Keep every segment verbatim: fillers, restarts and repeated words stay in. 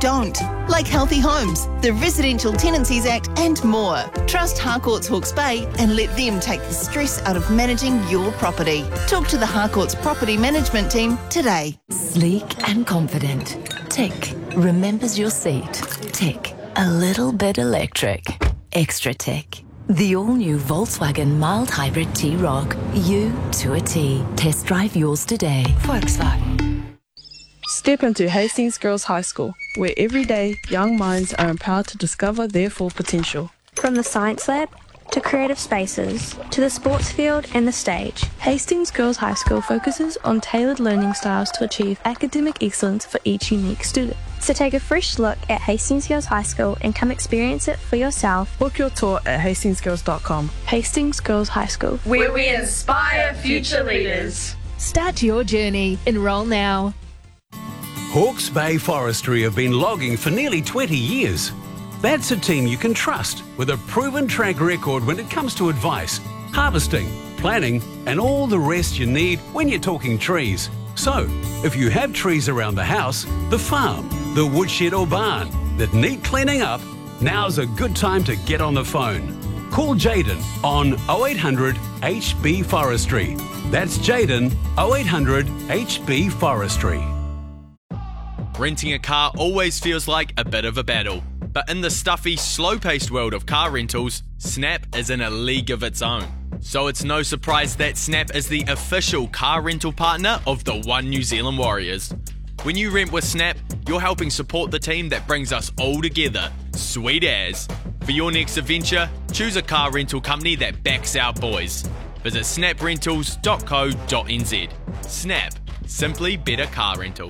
don't, like healthy homes, the Residential Tenancies Act and more. Trust Harcourts Hawke's Bay and let them take the stress out of managing your property. Talk to the Harcourts Property Management Team today. Sleek and confident. Tick. Remembers your seat. Tick. A little bit electric. Extra tick. The all-new Volkswagen mild hybrid T-Roc. You to a T. Test drive yours today. Volkswagen. Step into Hastings Girls High School, where every day young minds are empowered to discover their full potential. From the science lab to creative spaces to the sports field and the stage, Hastings Girls High School focuses on tailored learning styles to achieve academic excellence for each unique student. So take a fresh look at Hastings Girls High School and come experience it for yourself. Book your tour at hastings girls dot com. Hastings Girls High School, where we inspire future leaders. Start your journey. Enrol now. Hawke's Bay Forestry have been logging for nearly twenty years. That's a team you can trust with a proven track record when it comes to advice, harvesting, planning and all the rest you need when you're talking trees. So, if you have trees around the house, the farm, the woodshed or barn that need cleaning up, now's a good time to get on the phone. Call Jaden on oh eight hundred H B Forestry. That's Jaden oh eight hundred H B Forestry. Renting a car always feels like a bit of a battle, but in the stuffy, slow-paced world of car rentals, Snap is in a league of its own. So it's no surprise that Snap is the official car rental partner of the One New Zealand Warriors. When you rent with Snap, you're helping support the team that brings us all together. Sweet as. For your next adventure, choose a car rental company that backs our boys. Visit snap rentals dot co dot n z. Snap. Simply better car rental.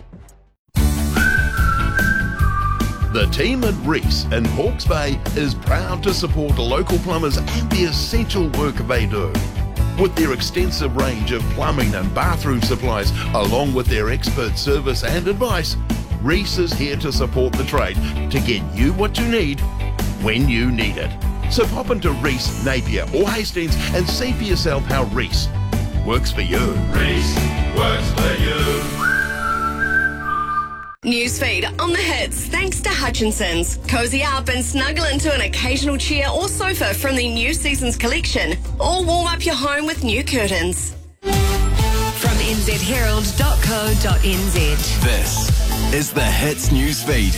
The team at Reece in Hawke's Bay is proud to support local plumbers and the essential work they do. With their extensive range of plumbing and bathroom supplies, along with their expert service and advice, Reece is here to support the trade to get you what you need when you need it. So pop into Reece, Napier or Hastings and see for yourself how Reece works for you. Reece works for you. Newsfeed on the hits thanks to Hutchinson's. Cozy up and snuggle into an occasional chair or sofa from the new season's collection, or warm up your home with new curtains. From n z herald dot co dot n z. This is the Hits Newsfeed.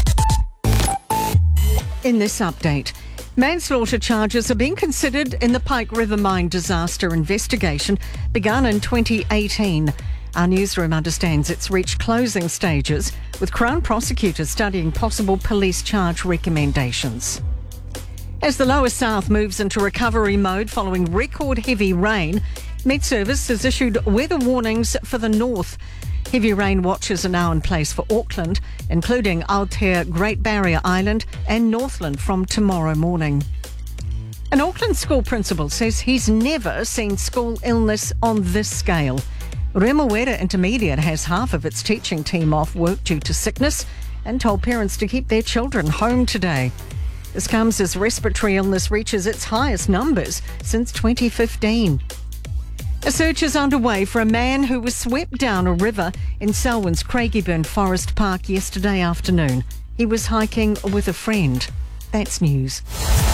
In this update, manslaughter charges are being considered in the Pike River Mine disaster investigation begun in twenty eighteen. Our newsroom understands it's reached closing stages, with Crown prosecutors studying possible police charge recommendations. As the lower south moves into recovery mode following record heavy rain, Met Service has issued weather warnings for the north. Heavy rain watches are now in place for Auckland, including Aotea, Great Barrier Island and Northland from tomorrow morning. An Auckland school principal says he's never seen school illness on this scale. Remuera Intermediate has half of its teaching team off work due to sickness and told parents to keep their children home today. This comes as respiratory illness reaches its highest numbers since twenty fifteen. A search is underway for a man who was swept down a river in Selwyn's Craigieburn Forest Park yesterday afternoon. He was hiking with a friend. That's news.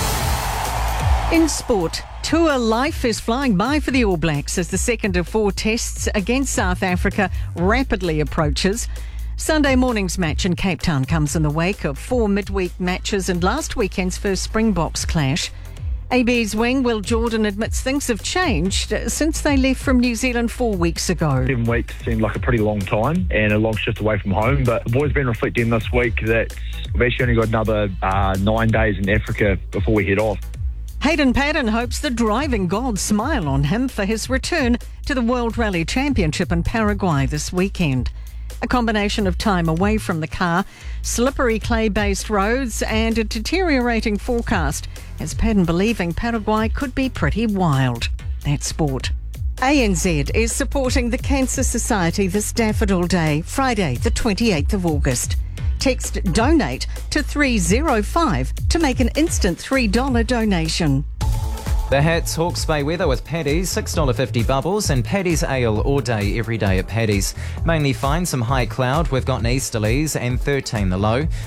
In sport, tour life is flying by for the All Blacks as the second of four tests against South Africa rapidly approaches. Sunday morning's match in Cape Town comes in the wake of four midweek matches and last weekend's first Springboks clash. A B's wing, Will Jordan, admits things have changed since they left from New Zealand four weeks ago. Seven weeks seemed like a pretty long time and a long shift away from home, but the boys have been reflecting this week that we've actually only got another uh, nine days in Africa before we head off. Hayden Paddon hopes the driving gods smile on him for his return to the World Rally Championship in Paraguay this weekend. A combination of time away from the car, slippery clay-based roads and a deteriorating forecast has Paddon believing Paraguay could be pretty wild. That's sport. A N Z is supporting the Cancer Society this Daffodil Day, Friday the twenty-eighth of August. Text DONATE to three oh five to make an instant three dollars donation. The Hats Hawke's Bay weather with Paddy's, six dollars fifty bubbles and Paddy's Ale all day, every day at Paddy's. Mainly fine, some high cloud. We've got easterlies and thirteen the low.